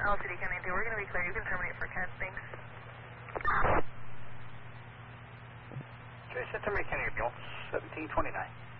LCD County, we're going to be clear. You can terminate for Ken. Thanks. Okay, September County, Ambulance 1729.